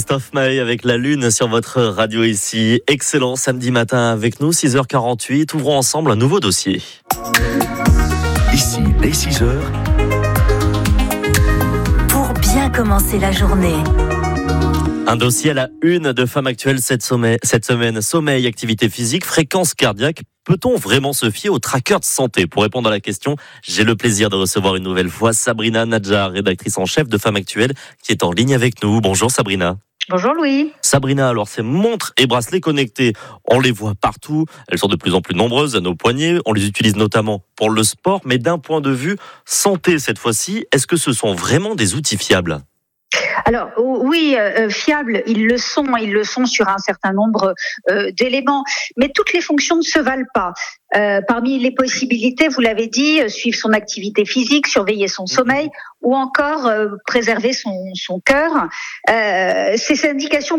Christophe Maé avec la Lune sur votre radio ici. Excellent samedi matin avec nous, 6h48. Ouvrons ensemble un nouveau dossier. Ici, dès 6h. Pour bien commencer la journée. Un dossier à la une de Femmes Actuelles cette semaine. Sommeil, activité physique, fréquence cardiaque. Peut-on vraiment se fier au tracker de santé? Pour répondre à la question, j'ai le plaisir de recevoir une nouvelle fois Sabrina Nadjar, rédactrice en chef de Femmes Actuelles, qui est en ligne avec nous. Bonjour Sabrina. Bonjour Louis. Sabrina, alors ces montres et bracelets connectés, on les voit partout, elles sont de plus en plus nombreuses à nos poignets, on les utilise notamment pour le sport, mais d'un point de vue santé cette fois-ci, est-ce que ce sont vraiment des outils fiables ? Alors oui, fiables, ils le sont sur un certain nombre d'éléments, mais toutes les fonctions ne se valent pas. Parmi les possibilités, vous l'avez dit, suivre son activité physique, surveiller son sommeil ou encore préserver son cœur. Ces indications